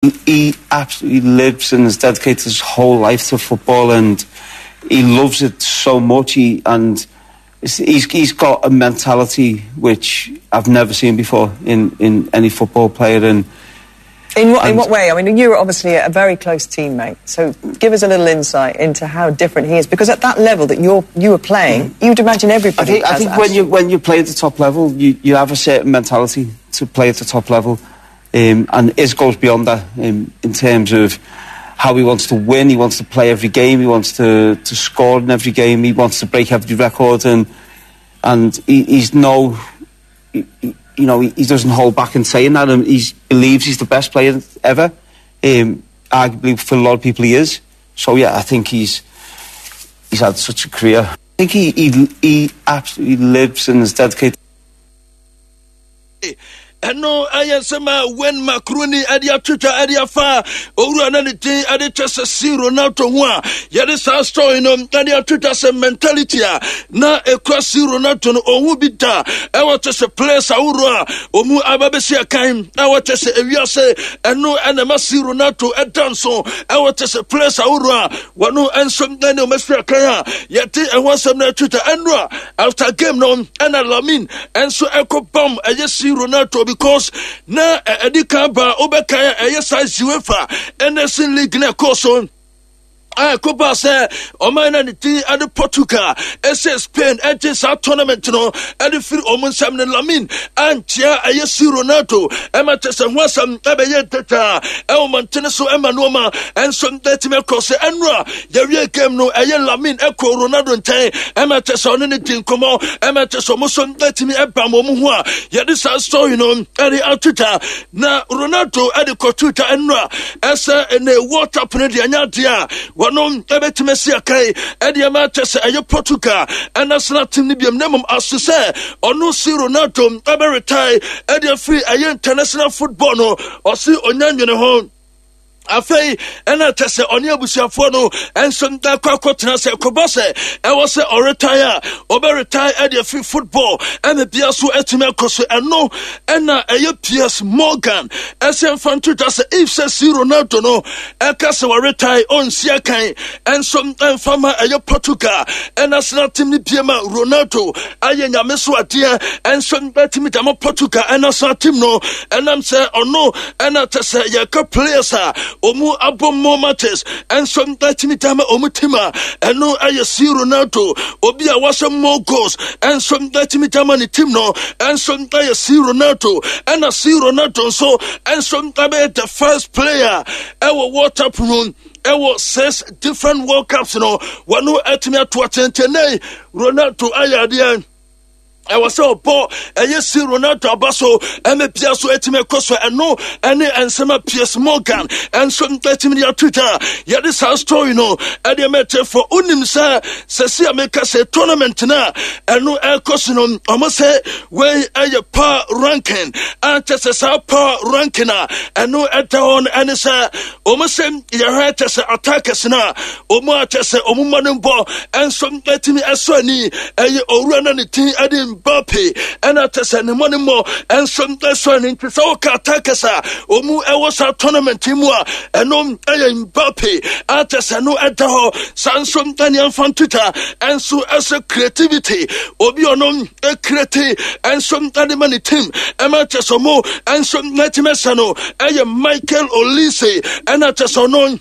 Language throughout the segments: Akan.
he absolutely lives and has dedicated his whole life to football, and he loves it so much. He's got a mentality which I've never seen before in any football player. And in what way? I mean, you were obviously a very close teammate, so give us a little insight into how different he is. Because at that level that you were playing, you'd imagine everybody. I think when you play at the top level, you have a certain mentality to play at the top level, and his goes beyond that in terms of how he wants to win. He wants to play every game. He wants to score in every game. He wants to break every record, and he's no. He doesn't hold back in saying that, and he believes he's the best player ever. Arguably, for a lot of people, he is. So yeah, I think he's had such a career. I think he absolutely lives and is dedicated. No, I am some when Macroni Adia Twitter Adia Fa or another day at just a zero now to one. Yet it's our story no Adia Twitter some mentality na a cross zero not to or be da. I want to say place Aura or Mu Ababesia Kaim. I want to say if you say and no anima zero not to a dance. I want to say place Aura one no and some no Mr. Kaya. Yet I want some Twitter and after game no and a lamin and so echo bomb a yes zero not to. Because na edikaba obekaya size UEFA NSL League na koso Copa say Omana the at Portugal SS Spain at this tournament no at the free Omun Sam Lamin and Tia Ayesi Ronaldo Emates and Wasam Abayeta Elmanteneso Emanoma and some Detima Cross Enra Yaria game no Ayan Lamin Echo Ronaldo and Tay Emates on anything come on Emates Omoson Detimi Ebamomua Yadisa story no at the Altita na Ronaldo at the Cotuta Enra Esa and the water Penedianatia Wanon Ebetimesi Kai Ediamates Ayo Portugal and that's not Timibium Nemum as to say or no see Ronaldo Eberetai Edia free Ayan international football no or see Onyan home. Afei ena tese oni abusiafo no ensom da kwakotena se kobose e wo se o retire e dey free football and bia so etime koso eno ena eye PS Morgan esen fantuta se if se Ronaldo no e ka se wo retire on sia kan ensom fama eye Portugal ena sna team ni biema Ronaldo aye nyame so ade ensom team da Portugal ena so team no enam se ono ena tese ye ka players Omu abom more matches and some time omutima and no I see Ronaldo Obia was some more goals and some time the team no and some I see Ronaldo and I see Ronaldo so and some the first player our water room. There was 6 different World Cups no one no etime to attend Ronaldo ayadian I was so poor, and yes, Ronaldo Abaso, and the Piasso Etime Coso, and no, and some PS Morgan, and some 30 minutes Twitter. Yet this our story, no, and the matter for Unim, sir, Cecilia make us a tournament now, and no air cosino, almost say, where are your power ranking, and just as our power ranking, and no at on, and sir, almost say, your head as attackers now, Omar just say, Omumanumbo, and some 30 minutes Sony, and you run anything, I didn't. Mbappe and atasane money more and some person in Pisoka Takasa Omu Ewasa tournament timua and Mbappe atasano etaho Sansom Daniel Fantuta and so as a creativity Obionom a creative and some money team Ematasomo and some Natimesano and Michael Olise and atasonon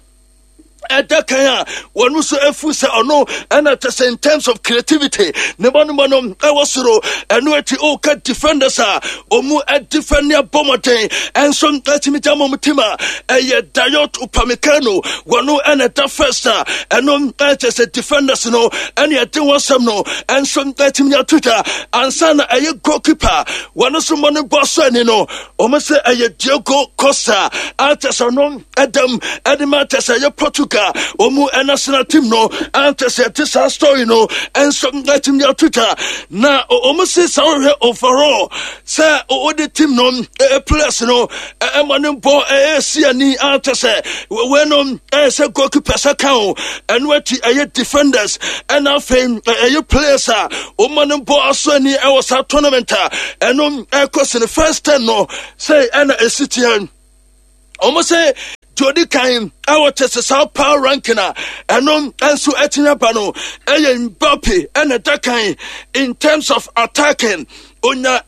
Edakaya, one was a fusa or no, and at the same terms of creativity, Nebanum, Awasuro, and Nueti Oka defenders are, Omu at Defender Bomate, and some 30 Mutima, a Dayot Upamecano, one no and at the first, and no as a defenders no, and yet there was some no, and some 30 minutes Twitter, and son a goalkeeper, one of some money boss, and no, almost a Diogo Costa, Artas or no, Adam, Adimatas, a Portugal. Omu national team no antes this story no and some that in your Twitter na almost say sorry overall say the team no players no emanim bo siani antes when on say goalkeepers account and what defenders and afem players omanim bo asani e was a tournament and on course in the first 10 no say and a city almost say Jody Kaim, our Tessa power ranking, and so Etina Pano, Mbappe, and attacking in terms of attacking. Onya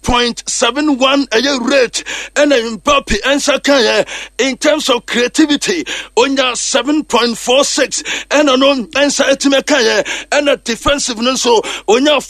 8.71 a year rate, and Mbappe and Sakaya in terms of creativity. Onya 7.46 and anon answer etimekaya and a defensive so onya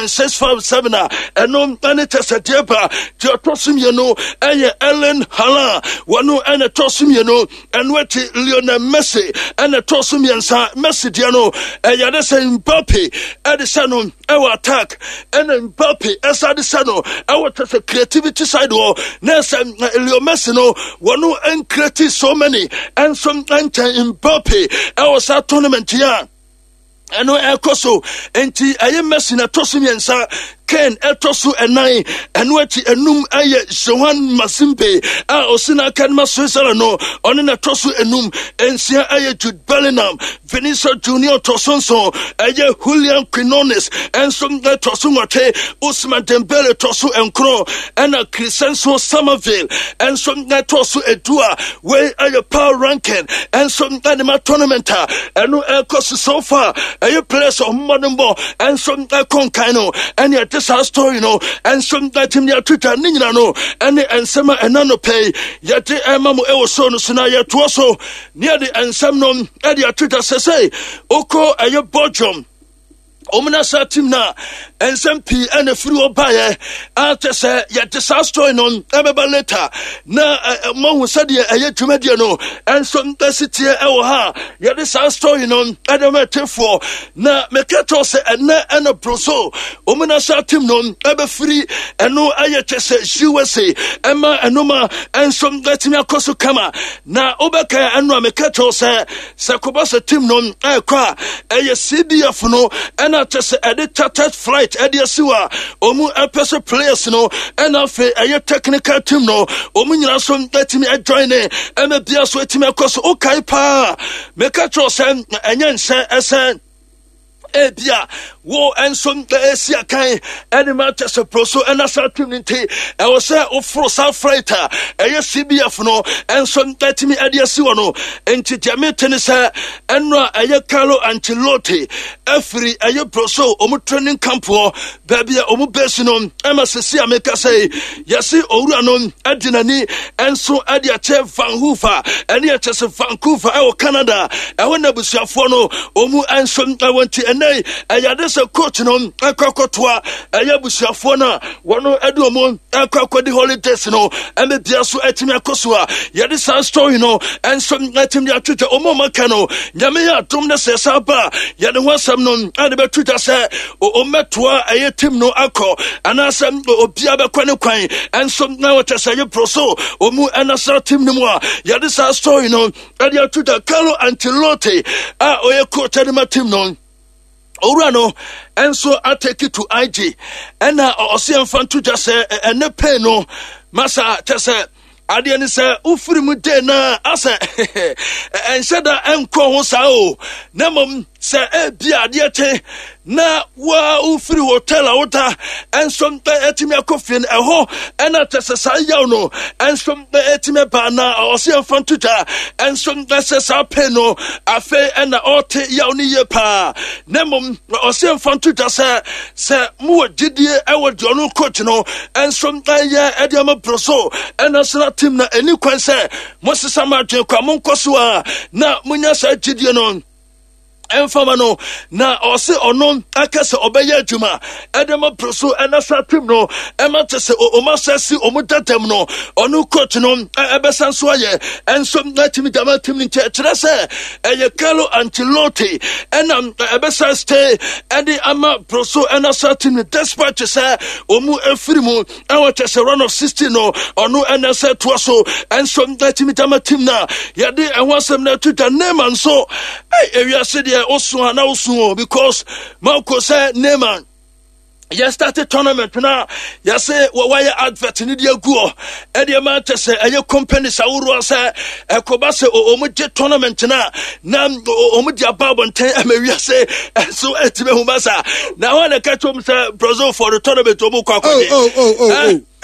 4.657 and on anetasa diaba Jotosum and Ellen Hala wanu and a tosum and weti Lionel Messi and a tosum yansa Messi diano and Yadesa Mbappe Edisano our attack and Mbappe as Adisano our creativity side or Nessa Leo Messi no wanu and create so many and some Mbappe our tournament here. And no Ekoso, and I am messing a Tosumiansa, Ken Etosu and nine, and what enum aye Johan Masimpe, Osina Can Masusano, on a Tosu enum, and Sia aye Jude Bellingham, Vinicius Junior Tosonso, aye Julian Quinones, and some Tosumate, Usman Dembele Tosu and Cro, and a Crescenso Somerville, and some Tosu Edua, where aye power ranking, and some anima tournamenta, and no Ekosu so far. A place of modern ball and some concaino and yet this our story and some that in your Twitter Nino and some and nano pay yet Mamu Ewoson Sunaya to also near the and some non at your Twitter say Oko a your bottom. Omina Satimna and some P and a fruit buyer after say yet the story on Ebeba letter. Na Mon said a yet to mediano and some city ha yet the story on Adamate for na Mekato say and a proso. Omina Satimnon Ebe free and no ayatese USA Emma and Noma and some Latina Kosukama na Obaka and Mekato say Sakobasa Timnon Aqua a CBF no and just a detached flight at the Siwa, Omu Apeso players no, and a technical team no, Omunia some letting me join it, and a dear sweating across okay pa, Mekato send and yan say, Ebia, war and some Asia kind, and Manchester Proso and a certainty. I was there for South Freighter, a CBF no, and some letting me at the Siwano, and Tijametanisa, and a Carlo Ancelotti, every a Proso, Omu training campo, Babia Omu Besinon, Emma Cecia make us say, Yasi Oranon, Adinani, and so Adia Chef Van Hoover, and yet just Vancouver, our Canada, I want to be Safono, Omu and some I want to. I had this a coach on a cocotua, a Yabushafona, one Edomon, a cocoa the holidays, and the Diasu Etimia Kosua, Yadisa story, and some Etimia Twitter, Omoma Cano, Yamea, Tomna Saba, Yadawa Samnon, and the Twitter said, O Metua, a Tim no Ako, and I said, O Piaba Quanaquine, and some now at a Proso, Omu and a Tim Noir, Yadisa story, and your Twitter, Carlo Ancelotti, or coach Edema Timnon. Orano, and so I take it to IG, and I see him fan to just say, and the pen no, Massa, just say, I didn't say, Ufrimude na, I say, and said that I'm calling Sao, Namum, say, Bia, dear, na wa ufiri hotel water and some etimia coffee and a ho and at a sayano and some etimia bana or see a fantuta and some glasses are peno a fe and a ote yauni pa nemum or see a fantuta say more didier our journal coach and some ediama broso and as not team na any say Moses Samajo Kamon Kosua na Munyasa Gideon. Enfamano na ose onon akase obeye juma edema proso enasa tim no ematese omasasi omutatem no onu coach no ebesan so aye ensom natimi dama tim ni kire se eye Carlo Ancelotti enam ebesa stay edi ama proso enasa tim ni despite se omu efirimu awatese run of 16 no onu enasa toaso ensom natimi dama tim na yade enwasem na tuta name so area said also and also because Marco said Neyman. You started tournament now. You say why advert in the go. Eddie Manchester and your company Sauro say a Kobase or Omuja tournament now. Nam Omuja Babon Ameria say so Etime Humasa. Now when I catch him say Brazil for the tournament Omuka.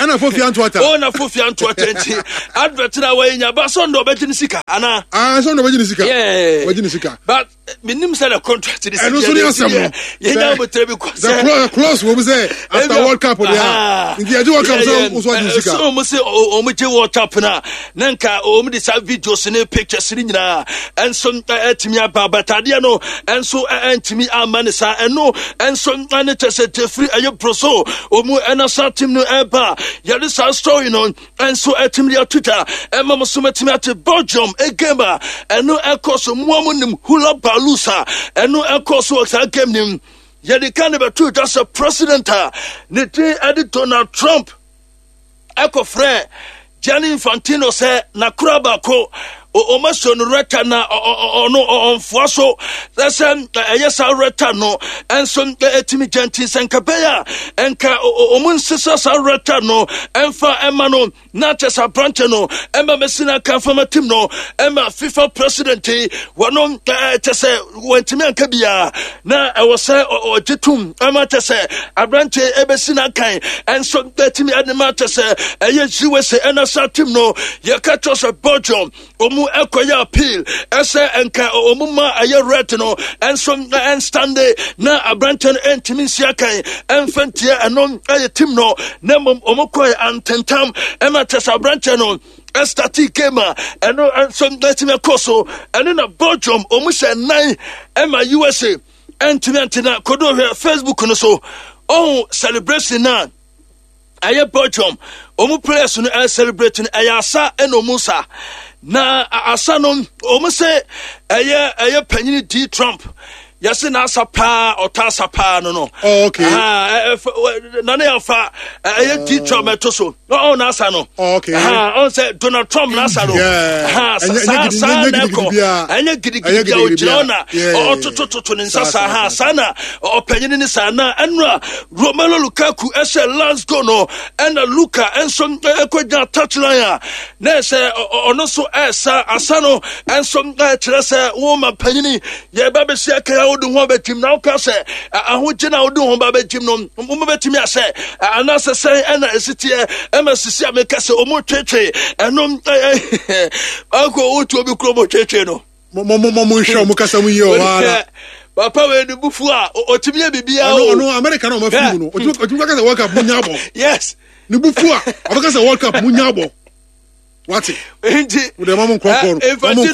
ana fofi antwata o na fofi antwata nti advert na wa nya ba so ndo begini sika ana so ndo begini sika begini sika but minim say the contract this and also the same ye na mo trebi ko the clause we say after world cup there nti aje world cup so begini sika so mo say o mo je world cup na nka o mo de sa videos ne pictures ni nyina and so etimi ababatade no and so entimi amane sa eno and so ane tese free ayo proso o mu enasa team no eba yale sa story no and so etimi ya Twitter e mama so metimi at Belgium egema eno ekoso muamunim hula balusa eno ekoso sa game nim yale kan be to just a president ne te edi Donald Trump eko frɛ Gianni Infantino sɛ na kuraba ko o maso no reta na ono onfoaso sɛ ɛyɛ reta no enso etimi gentin senkabeya enka o munsisa sa reta no emfa ema no na chesa branch no ema mesina confirm team no ema FIFA president wono tese wantimi anka bia na ɛwɔ sɛ ogitum ema tese abranch ebesina kan enso etimi adema tese ɛyɛ USA NSA team no ye catch us Belgium ekoya appeal ese enka omuma aye red no enso enstande na abranten entimi siakan enfentia enom aye team no na omokoy antentam ema tesa abranten no estati kema eno enso entimi koso eno na Belgium omushe 9 ema USA entimi antina kodo Facebook no so celebration na aye Belgium omu players no celebrating ayasa eno musa na asanom omuse eye panyini D Trump yase na asapa otasapa no okay na na yafa eye D Trump etoso no na asa no okay on say Donald Trump na asa no sa na ko anya gidigidi o jona otototo ni sasa sana opanyini ni sana enra Romelu Lukaku ese last go no and Luka enso ekoja touchline na ese ono so esa asano enso kire se wo mapanyini ye ba be sia ka odu ho betim na uka se ahoje na odu ho ba betim no mo betimi ase anase se ena esitie emasisi ameka se omo twetwe eno ako otu obi kro mo twetwe no mo hwe mo kasa mu yi o wala papa we ni bufu a otimi bibia o no America no ma fi mu no otimi kasa World Cup mu nyabo yes ni bufu a obakasa World Cup mu nyabo wati nti we dey mama nkwa